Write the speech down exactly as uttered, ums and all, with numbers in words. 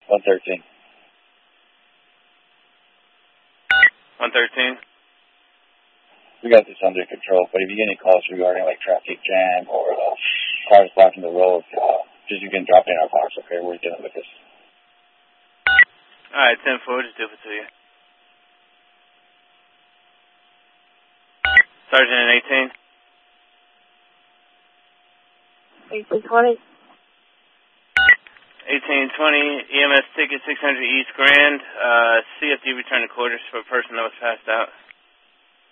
one thirteen. one thirteen. We got this under control, but if you get any calls regarding like traffic jam or uh, cars blocking the road, uh, just you can drop in our box, okay? We're dealing with this. All right, ten four, just do it to you. Sergeant in eighteen. eighteen twenty. eighteen twenty, E M S ticket six hundred East Grand. Uh, C F D return to quarters for a person that was passed out.